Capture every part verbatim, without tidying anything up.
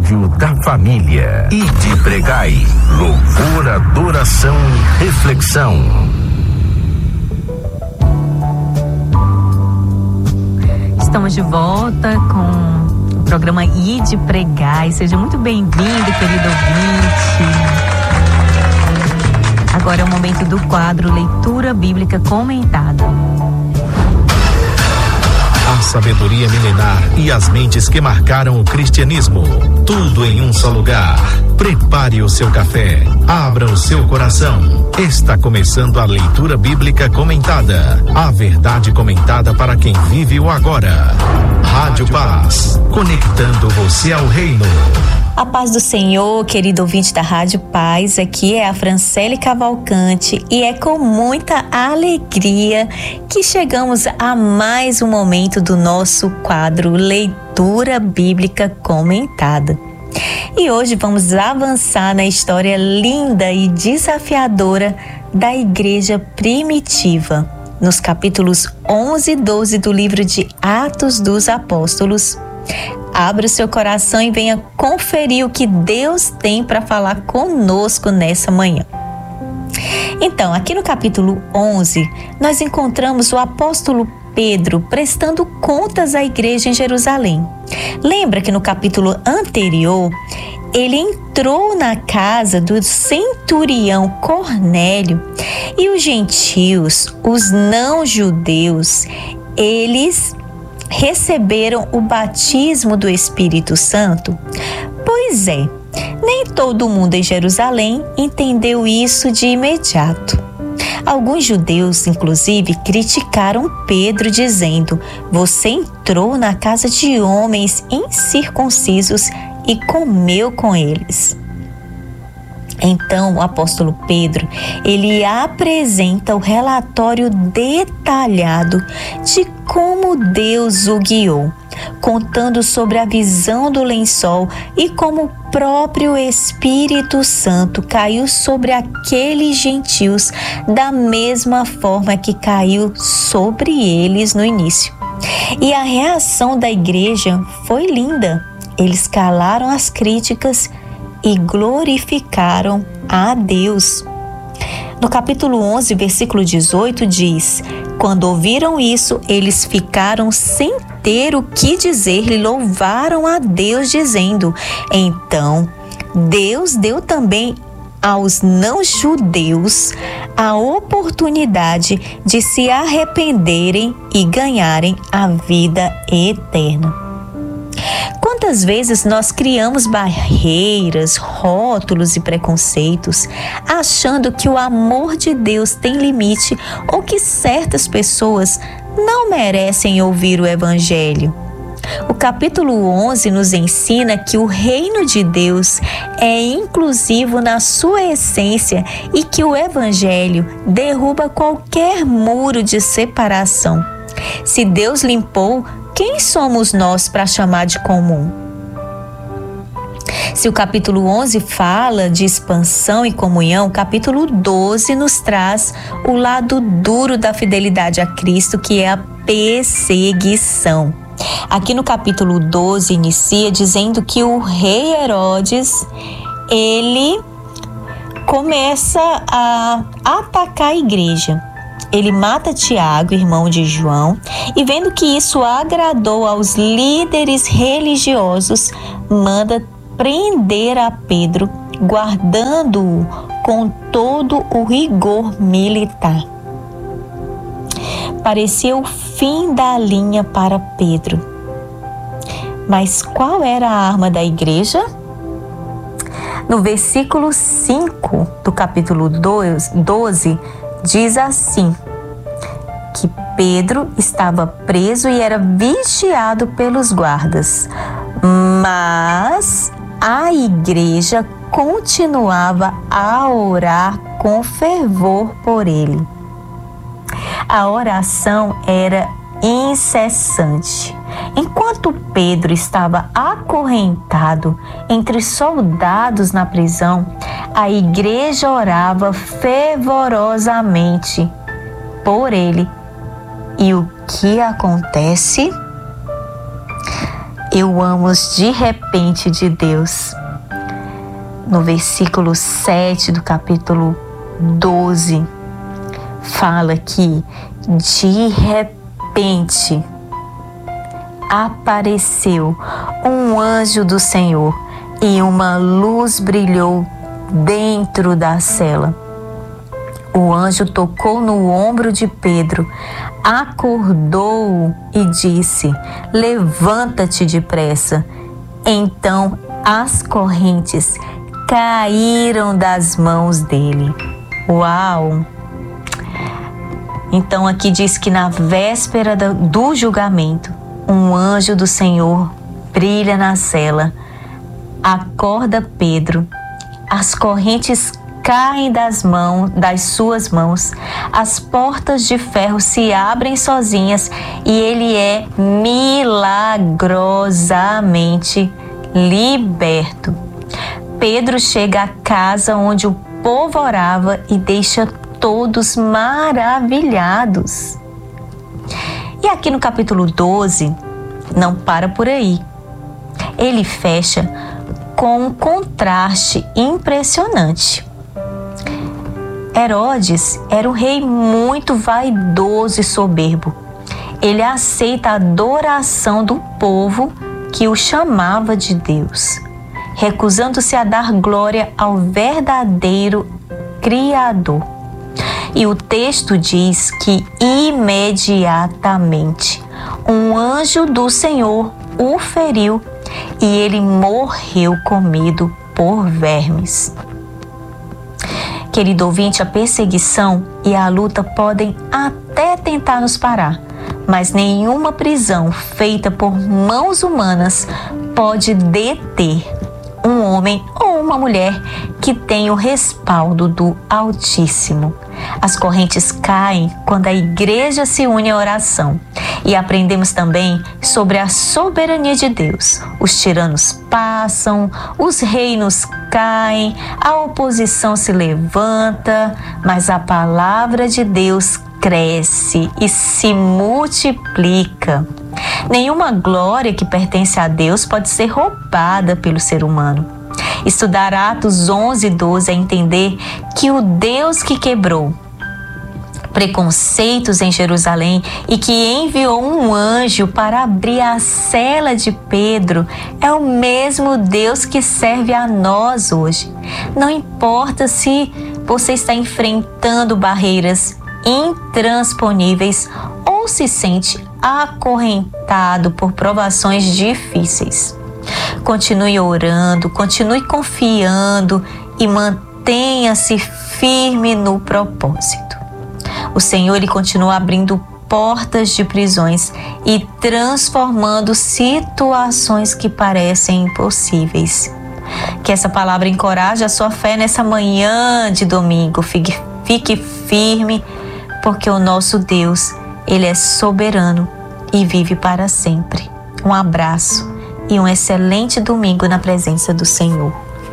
rádio da família. E de Pregai, louvor, adoração e reflexão. Estamos de volta com o programa I de Pregai. Seja muito bem-vindo, querido ouvinte. Agora é o momento do quadro Leitura Bíblica Comentada. A sabedoria milenar e as mentes que marcaram o cristianismo. Tudo em um só lugar. Prepare o seu café. Abra o seu coração. Está começando a leitura bíblica comentada. A verdade comentada para quem vive o agora. Rádio Paz. Conectando você ao reino. A paz do Senhor, querido ouvinte da Rádio Paz, aqui é a Francele Cavalcante e é com muita alegria que chegamos a mais um momento do nosso quadro Leitura Bíblica Comentada. E hoje vamos avançar na história linda e desafiadora da igreja primitiva, nos capítulos onze e doze do livro de Atos dos Apóstolos. Abra o seu coração e venha conferir o que Deus tem para falar conosco nessa manhã. Então, aqui no capítulo onze, nós encontramos o apóstolo Pedro prestando contas à igreja em Jerusalém. Lembra que no capítulo anterior, ele entrou na casa do centurião Cornélio e os gentios, os não-judeus, eles receberam o batismo do Espírito Santo? Pois é, nem todo mundo em Jerusalém entendeu isso de imediato. Alguns judeus, inclusive, criticaram Pedro, dizendo: "Você entrou na casa de homens incircuncisos e comeu com eles." Então, o apóstolo Pedro, ele apresenta o relatório detalhado de como Deus o guiou, contando sobre a visão do lençol e como o próprio Espírito Santo caiu sobre aqueles gentios da mesma forma que caiu sobre eles no início. E a reação da igreja foi linda. Eles calaram as críticas e glorificaram a Deus. No capítulo onze, versículo dezoito, diz: "Quando ouviram isso, eles ficaram sem ter o que dizer e louvaram a Deus, dizendo: Então, Deus deu também aos não-judeus a oportunidade de se arrependerem e ganharem a vida eterna." Quantas vezes nós criamos barreiras, rótulos e preconceitos, achando que o amor de Deus tem limite ou que certas pessoas não merecem ouvir o Evangelho? O capítulo onze nos ensina que o reino de Deus é inclusivo na sua essência e que o Evangelho derruba qualquer muro de separação. Se Deus limpou, quem somos nós para chamar de comum? Se o capítulo onze fala de expansão e comunhão, o capítulo doze nos traz o lado duro da fidelidade a Cristo, que é a perseguição. Aqui no capítulo doze inicia dizendo que o rei Herodes, ele começa a atacar a igreja. Ele mata Tiago, irmão de João, e vendo que isso agradou aos líderes religiosos, manda prender a Pedro, guardando-o com todo o rigor militar. Parecia o fim da linha para Pedro. Mas qual era a arma da igreja? No versículo cinco do capítulo doze, diz assim, que Pedro estava preso e era vigiado pelos guardas, mas a igreja continuava a orar com fervor por ele. A oração era incessante. Enquanto Pedro estava acorrentado entre soldados na prisão, a igreja orava fervorosamente por ele. E o que acontece? Eu amo os de repente de Deus. No versículo sete do capítulo doze, fala que de repente apareceu um anjo do Senhor e uma luz brilhou dentro da cela. O anjo tocou no ombro de Pedro, acordou-o e disse: levanta-te depressa. Então as correntes caíram das mãos dele. Uau! Então aqui diz que na véspera do julgamento, um anjo do Senhor brilha na cela, acorda Pedro, as correntes caem das mãos, das suas mãos, as portas de ferro se abrem sozinhas e ele é milagrosamente liberto. Pedro chega à casa onde o povo orava e deixa todos maravilhados. E aqui no capítulo doze, não para por aí. Ele fecha com um contraste impressionante. Herodes era um rei muito vaidoso e soberbo. Ele aceita a adoração do povo que o chamava de Deus, recusando-se a dar glória ao verdadeiro Criador. E o texto diz que imediatamente um anjo do Senhor o feriu e ele morreu comido por vermes. Querido ouvinte, a perseguição e a luta podem até tentar nos parar, mas nenhuma prisão feita por mãos humanas pode deter um homem ou uma mulher que tem o respaldo do Altíssimo. As correntes caem quando a igreja se une à oração. E aprendemos também sobre a soberania de Deus. Os tiranos passam, os reinos caem, a oposição se levanta, mas a palavra de Deus cresce e se multiplica. Nenhuma glória que pertence a Deus pode ser roubada pelo ser humano. Estudar Atos onze, doze é entender que o Deus que quebrou preconceitos em Jerusalém e que enviou um anjo para abrir a cela de Pedro é o mesmo Deus que serve a nós hoje. Não importa se você está enfrentando barreiras intransponíveis ou se sente acorrentado por provações difíceis. Continue orando, continue confiando e mantenha-se firme no propósito. O Senhor ele continua abrindo portas de prisões e transformando situações que parecem impossíveis. Que essa palavra encoraje a sua fé nessa manhã de domingo. Fique, fique firme, porque o nosso Deus, ele é soberano e vive para sempre. Um abraço e um excelente domingo na presença do Senhor.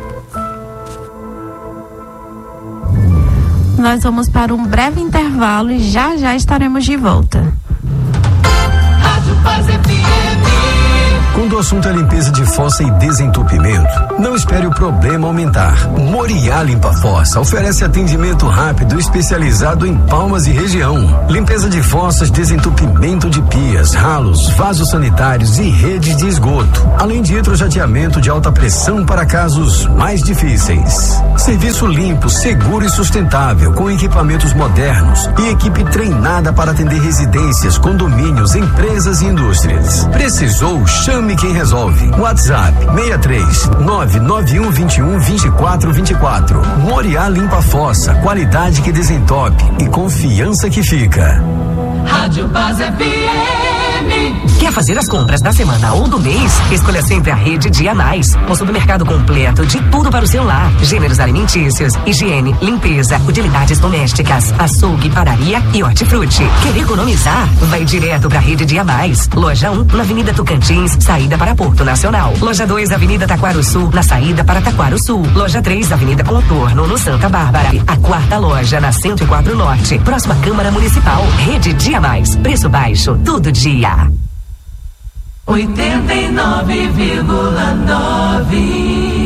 Nós vamos para um breve intervalo e já já estaremos de volta. Rádio Paz F M. Quando o assunto é limpeza de fossa e desentupimento, não espere o problema aumentar. Moriá Limpa Fossa oferece atendimento rápido especializado em Palmas e região. Limpeza de fossas, desentupimento de pias, ralos, vasos sanitários e redes de esgoto. Além de hidrojateamento de alta pressão para casos mais difíceis. Serviço limpo, seguro e sustentável, com equipamentos modernos e equipe treinada para atender residências, condomínios, empresas e indústrias. Precisou? Chame quem resolve. WhatsApp seis três nove nove um dois um dois quatro dois quatro. Moriá Limpa Fossa, qualidade que desentope e confiança que fica. Rádio Paz F M. Quer fazer as compras da semana ou do mês? Escolha sempre a Rede Dia Mais. Um supermercado completo de tudo para o seu lar. Gêneros alimentícios, higiene, limpeza, utilidades domésticas, açougue, padaria e hortifruti. Quer economizar? Vai direto para a Rede Dia Mais. Loja um, na Avenida Tocantins, saída para Porto Nacional. Loja dois, Avenida Taquaruçu, na saída para Taquaruçu. Loja três, Avenida Contorno, no Santa Bárbara. A quarta loja na cento e quatro Norte, próxima Câmara Municipal. Rede Dia Mais. Preço baixo, todo dia. oitenta e nove vírgula nove.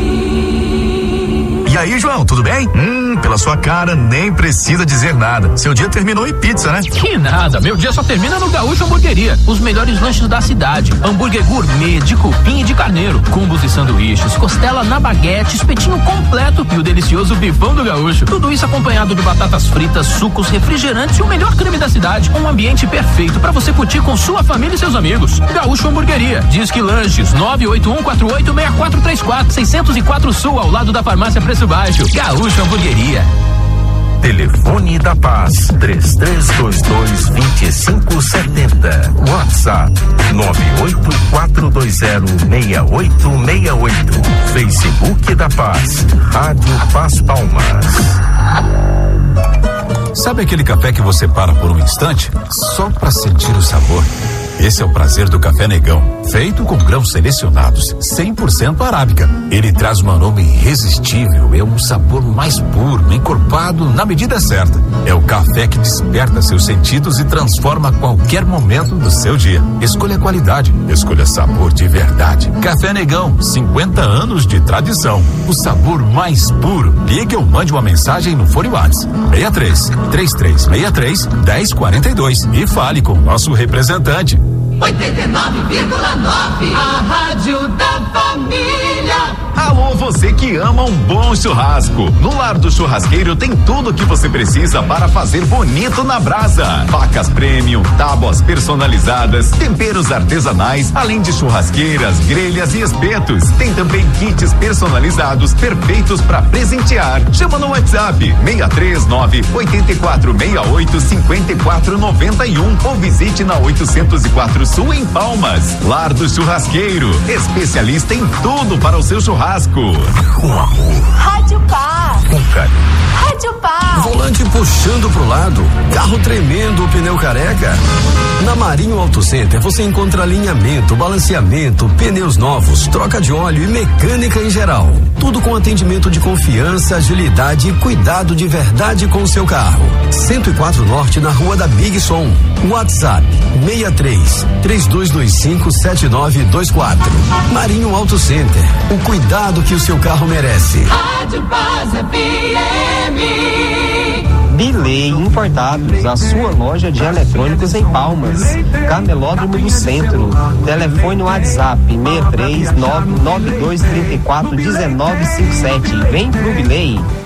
E aí, João, tudo bem? Hum, pela sua cara, nem precisa dizer nada. Seu dia terminou em pizza, né? Que nada, meu dia só termina no Gaúcho Hamburgueria. Os melhores lanches da cidade. Hambúrguer gourmet, de cupim e de carneiro. Combos e sanduíches, costela na baguete, espetinho completo e o delicioso bifão do Gaúcho. Tudo isso acompanhado de batatas fritas, sucos, refrigerantes e o melhor creme da cidade. Um ambiente perfeito para você curtir com sua família e seus amigos. Gaúcho Hamburgueria. Disque Lanches, nove oito um quatro oito seis quatro três quatro, seiscentos e quatro Sul, ao lado da farmácia Preço Baixo. Gaúcho Hamburgueria. Telefone da Paz, três três dois dois, dois cinco sete zero. WhatsApp, nove oito quatro dois zero, seis oito seis oito. Facebook da Paz, Rádio Paz Palmas. Sabe aquele café que você para por um instante só para sentir o sabor? Esse é o prazer do Café Negão, feito com grãos selecionados, cem por cento arábica. Ele traz um aroma irresistível, é um sabor mais puro, encorpado na medida certa. É o café que desperta seus sentidos e transforma qualquer momento do seu dia. Escolha qualidade, escolha sabor de verdade. Café Negão, cinquenta anos de tradição. O sabor mais puro. Ligue ou mande uma mensagem no Fone WhatsApp seis três, três três seis três, um zero quatro dois e fale com o nosso representante. oitenta e nove vírgula nove, a rádio da família. Alô, você que ama um bom churrasco. No Lar do Churrasqueiro tem tudo o que você precisa para fazer bonito na brasa. Facas premium, tábuas personalizadas, temperos artesanais, além de churrasqueiras, grelhas e espetos. Tem também kits personalizados perfeitos para presentear. Chama no WhatsApp seis três nove, oito quatro seis oito, cinco quatro nove um ou visite na oitocentos e quatro Sul em Palmas. Lar do Churrasqueiro, especialista em tudo para o seu churrasco. Com amor. Rádio Paz. Com carinho. Rádio Paz. Volante puxando pro lado, carro tremendo, pneu careca. Na Marinho Auto Center você encontra alinhamento, balanceamento, pneus novos, troca de óleo e mecânica em geral. Tudo com atendimento de confiança, agilidade e cuidado de verdade com o seu carro. cento e quatro Norte, na Rua da Big Som. WhatsApp seis três, três dois dois cinco, sete nove dois quatro. Marinho Auto Center. O cuidado que o seu carro merece. Rádio Paz F M. Bilei Importados, a sua loja de eletrônicos em Palmas. Camelódromo do Centro. Telefone WhatsApp seis três nove nove dois três quatro um nove cinco sete. Vem pro Bilei.